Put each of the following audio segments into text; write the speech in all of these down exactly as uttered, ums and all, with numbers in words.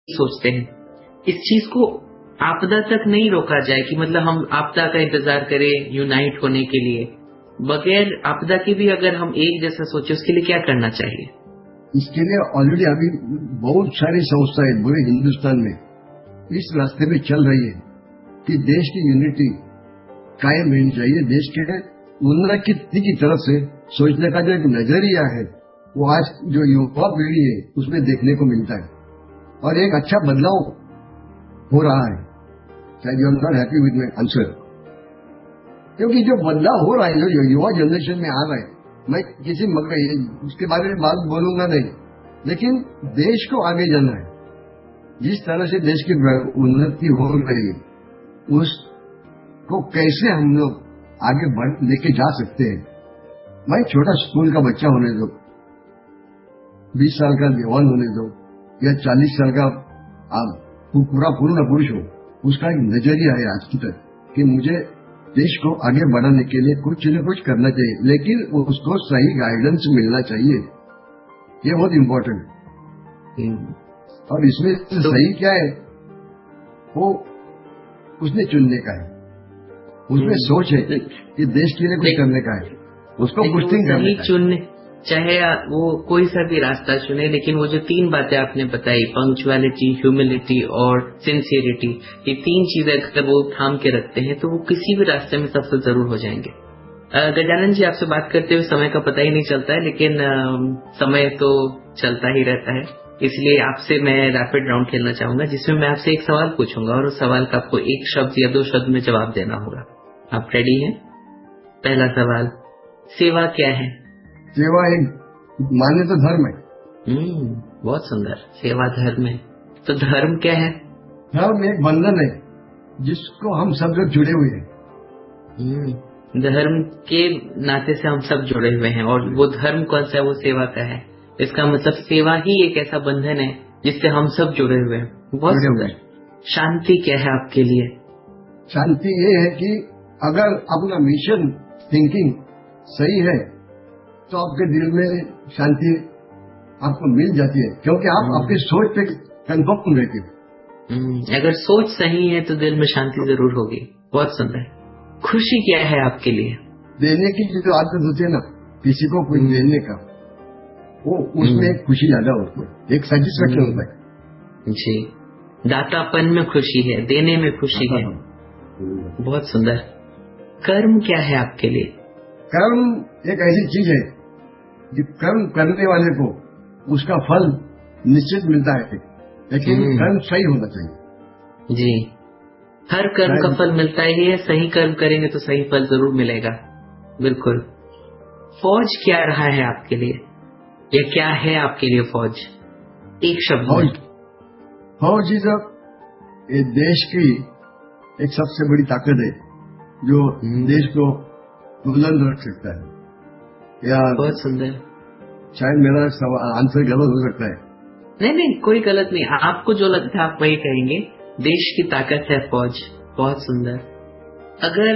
सोचते हैं। इस चीज को आपदा तक नहीं रोका जाए कि मतलब हम आपदा का इंतजार करें यूनाइट होने के लिए, बगैर आपदा के भी अगर हम एक जैसा सोचे, उसके लिए क्या करना चाहिए? इसके लिए ऑलरेडी अभी बहुत सारी संस्थाएं पूरे हिंदुस्तान में इस रास्ते में चल रही है कि देश की यूनिटी कायम रहनी चाहिए। देश के उन्नति की तरफ से सोचने का जो एक नजरिया है वो आज जो युवा पीढ़ी है उसमें देखने को मिलता है और एक अच्छा बदलाव हो रहा है। शायद you are not happy with my answer, क्योंकि जो बदलाव हो रहा है जो युवा जनरेशन में आ रहा है, मैं किसी मगर उसके बारे में बात बोलूंगा नहीं, लेकिन देश को आगे जाना है। जिस तरह से देश की उन्नति हो रही है उसको कैसे हम लोग आगे बढ़ लेके जा सकते हैं। मैं छोटा स्कूल का बच्चा होने दो, बीस साल का जवान होने दो या चालीस साल का आप पूरा पूर्ण पुरुष हो, उसका एक नजरिया है आज की तक कि मुझे देश को आगे बढ़ाने के लिए कुछ न कुछ करना चाहिए, लेकिन उसको सही गाइडेंस मिलना चाहिए। ये बहुत इम्पोर्टेंट है। और इसमें तो सही क्या है वो उसने चुनने का है, उसमें सोच है कि देश के लिए कुछ करने का है, उसको पुष्टिंग करने का है। चाहे वो कोई सा भी रास्ता चुने, लेकिन वो जो तीन बातें आपने बताई, पंक्चुअलिटी, ह्यूमिलिटी और सिंसियरिटी, ये तीन चीजें अगर वो थाम के रखते हैं तो वो किसी भी रास्ते में सफल जरूर हो जाएंगे। गजानन जी, आपसे बात करते हुए समय का पता ही नहीं चलता है, लेकिन समय तो चलता ही रहता है, इसलिए आपसे मैं रैपिड राउंड खेलना चाहूंगा जिसमें मैं आपसे एक सवाल पूछूंगा और उस सवाल का आपको एक शब्द या दो शब्द में जवाब देना होगा। आप रेडी हैं? पहला सवाल, सेवा क्या है? सेवा एक माने तो धर्म है। हम्म बहुत सुंदर, सेवा धर्म है। तो धर्म क्या है? धर्म एक बंधन है जिसको हम सब लोग जुड़े हुए हैं। हम्म धर्म के नाते से हम सब जुड़े हुए हैं, और वो धर्म कौन सा है? वो सेवा का है। इसका मतलब सेवा ही एक ऐसा बंधन है जिससे हम सब जुड़े हुए हैं। बहुत सुंदर। शांति क्या है आपके लिए? शांति ये है कि अगर अपना मिशन थिंकिंग सही है तो आपके दिल में शांति आपको मिल जाती है, क्योंकि आप आपकी सोच पे कंफर्म रहते हो। अगर सोच सही है तो दिल में शांति जरूर होगी। बहुत सुंदर। खुशी क्या है आपके लिए? देने की जो आदत होती है ना, किसी को कुछ देने का, वो उसमें एक खुशी ज्यादा होती है, एक सेटिस्फेक्शन होता है। जी, दातापन में खुशी है, देने में खुशी है। बहुत सुंदर। कर्म क्या है आपके लिए? कर्म एक ऐसी चीज है कि कर्म करने वाले को उसका फल निश्चित मिलता है, लेकिन कर्म सही होना चाहिए। जी, हर कर्म का फल मिलता ही है, सही कर्म करेंगे तो सही फल जरूर मिलेगा। बिल्कुल। फौज क्या रहा है आपके लिए, या क्या है आपके लिए फौज? एक शब्द में। फौज इज ये देश की एक सबसे बड़ी ताकत है जो देश को बुलंद रख सकता है। या बहुत सुंदर। शायद मेरा आंसर गलत हो सकता है। नहीं नहीं, कोई गलत नहीं, आपको जो लगता है आप वही कहेंगे। देश की ताकत है फौज। बहुत सुंदर। अगर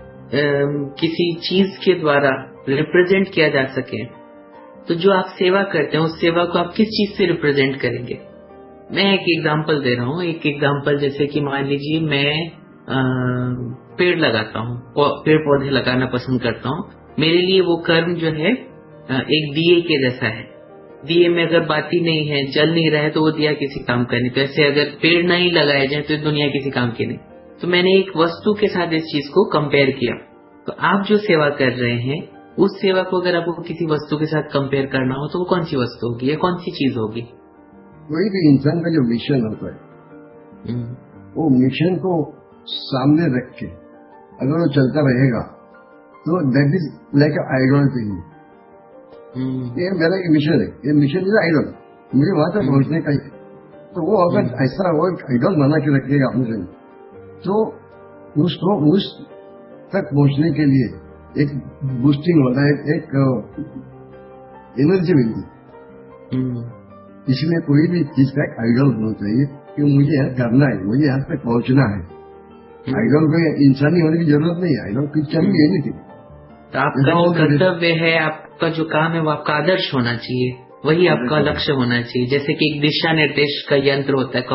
आ, किसी चीज के द्वारा रिप्रेजेंट किया जा सके तो जो आप सेवा करते हैं उस सेवा को आप किस चीज से रिप्रेजेंट करेंगे? मैं एक एग्जांपल दे रहा हूँ। एक एग्जांपल जैसे कि मान लीजिए मैं आ, पेड़ लगाता हूँ, पेड़ पौधे लगाना पसंद करता हूँ। मेरे लिए वो कर्म जो है एक दिए के जैसा है। दिए में अगर बाती नहीं है, जल नहीं रहा है, तो वो दिया किसी काम का नहीं। तो ऐसे अगर पेड़ नहीं लगाए जाए तो दुनिया किसी काम की नहीं। तो मैंने एक वस्तु के साथ इस चीज को कंपेयर किया। तो आप जो सेवा कर रहे हैं उस सेवा को अगर आपको किसी वस्तु के साथ कंपेयर करना हो तो वो कौन सी वस्तु होगी या कौन सी चीज होगी? कोई भी इंसान का जो मिशन होता है वो मिशन को सामने रख के अगर वो चलता रहेगा तो that is like idol to you. ये मेरा एक मिशन है, ये मिशन इज आइडल, मुझे वहां तक पहुंचने का ही। तो वो अगर ऐसा वो आइडल बना के रखेगा अपने, तो उसको उस तक पहुंचने के लिए एक बूस्टिंग होता है, एक एनर्जी मिलती। इसलिए कोई भी चीज का एक आइडल होना चाहिए कि मुझे यहाँ करना है, मुझे यहाँ तक पहुंचना है। आइडल को इंसानी होने की जरूरत नहीं है, आइडल कुछ चाहिए नहीं थी। तो आपका जो कर्तव्य है, आपका जो काम है वो आपका आदर्श होना चाहिए, वही आपका लक्ष्य होना चाहिए। जैसे कि एक दिशा निर्देश का यंत्र होता है